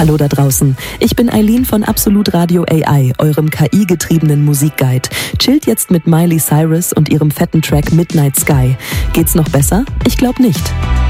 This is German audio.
Hallo da draußen, ich bin Eileen von Absolut Radio AI, eurem KI-getriebenen Musikguide. Chillt jetzt mit Miley Cyrus und ihrem fetten Track Midnight Sky. Geht's noch besser? Ich glaube nicht.